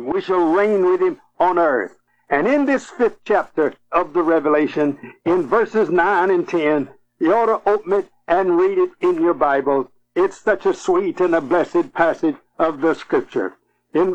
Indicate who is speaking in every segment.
Speaker 1: We shall reign with him on earth. And in this 5th chapter of the Revelation, in verses 9 and 10, you ought to open it and read it in your Bible. It's such a sweet and a blessed passage of the Scripture. In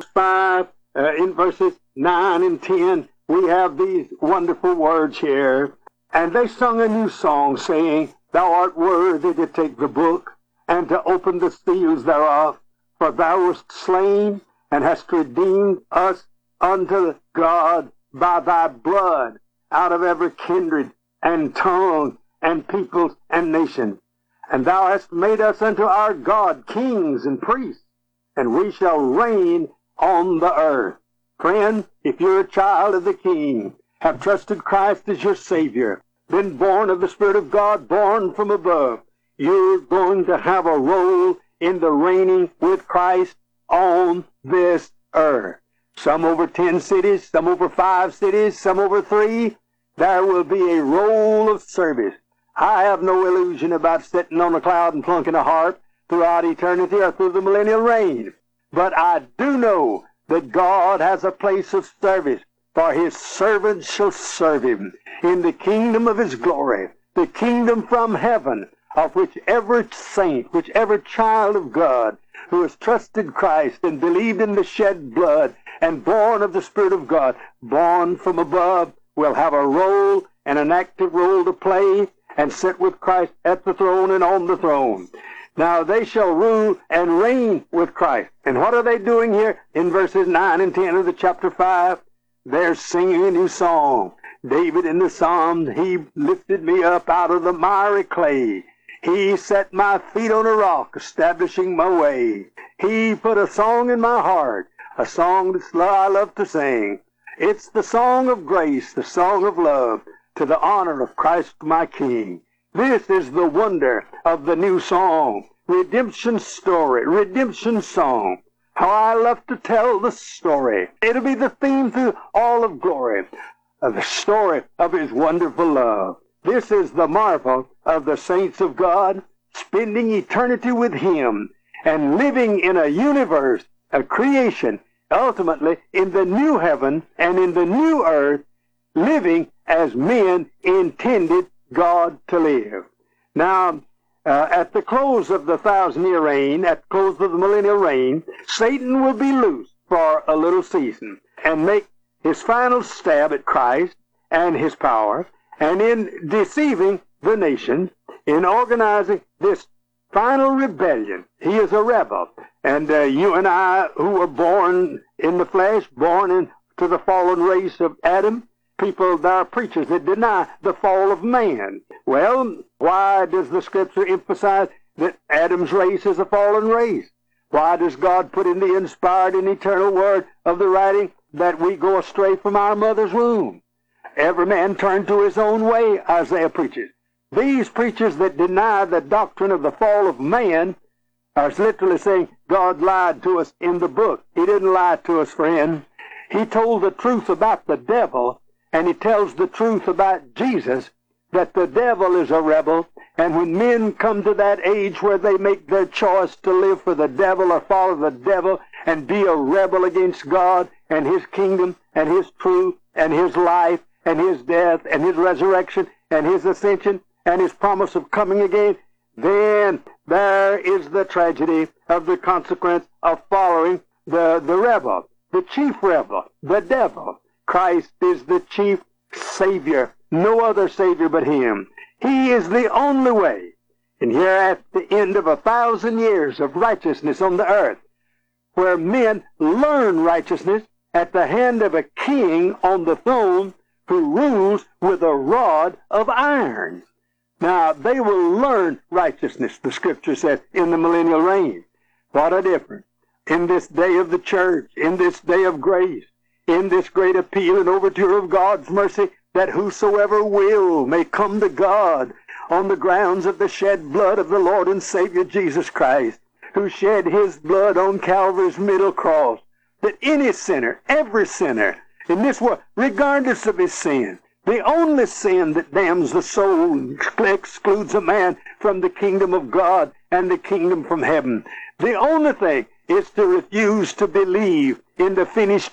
Speaker 1: verses 9 and 10, we have these wonderful words here. And they sung a new song, saying, Thou art worthy to take the book, and to open the seals thereof. For thou wast slain, and hast redeemed us unto God by thy blood, out of every kindred, and tongue, and people, and nation. And thou hast made us unto our God kings and priests, and we shall reign on the earth. Friend, if you're a child of the King, have trusted Christ as your Savior, been born of the Spirit of God, born from above, you're going to have a role in the reigning with Christ on this earth. Some over 10 cities, some over 5 cities, some over 3. There will be a role of service. I have no illusion about sitting on a cloud and plunking a harp throughout eternity or through the millennial reign. But I do know that God has a place of service, for his servants shall serve him in the kingdom of his glory, the kingdom from heaven, of whichever saint, whichever child of God who has trusted Christ and believed in the shed blood and born of the Spirit of God, born from above, will have a role and an active role to play and sit with Christ at the throne and on the throne. Now they shall rule and reign with Christ. And what are they doing here in verses 9 and 10 of the chapter 5? They're singing a new song. David in the Psalms, he lifted me up out of the miry clay. He set my feet on a rock, establishing my way. He put a song in my heart, a song that I love to sing. It's the song of grace, the song of love, to the honor of Christ my King. This is the wonder of the new song, redemption story, redemption song. How I love to tell the story. It'll be the theme through all of glory, of the story of his wonderful love. This is the marvel of the saints of God, spending eternity with him and living in a universe, a creation, ultimately in the new heaven and in the new earth, living as men intended God to live. Now, at the close of the 1,000-year reign, at the close of the millennial reign, Satan will be loose for a little season and make his final stab at Christ and his power, and in deceiving the nation, in organizing this final rebellion. He is a rebel. And you and I, who were born in the flesh, born into the fallen race of Adam, people, there are preachers that deny the fall of man. Well, why does the Scripture emphasize that Adam's race is a fallen race? Why does God put in the inspired and eternal word of the writing that we go astray from our mother's womb? Every man turned to his own way, Isaiah preaches. These preachers that deny the doctrine of the fall of man are literally saying God lied to us in the book. He didn't lie to us, friend. He told the truth about the devil, and he tells the truth about Jesus, that the devil is a rebel, and when men come to that age where they make their choice to live for the devil or follow the devil and be a rebel against God and his kingdom and his truth and his life and his death and his resurrection and his ascension and his promise of coming again, then there is the tragedy of the consequence of following the rebel, the chief rebel, the devil. Christ is the chief Savior, no other Savior but him. He is the only way. And here at the end of 1,000 years of righteousness on the earth, where men learn righteousness at the hand of a king on the throne who rules with a rod of iron. Now, they will learn righteousness, the Scripture says, in the millennial reign. What a difference. In this day of the church, in this day of grace, in this great appeal and overture of God's mercy, that whosoever will may come to God on the grounds of the shed blood of the Lord and Savior Jesus Christ, who shed his blood on Calvary's middle cross, that any sinner, every sinner in this world, regardless of his sin, the only sin that damns the soul and excludes a man from the kingdom of God and the kingdom from heaven, the only thing is to refuse to believe in the finished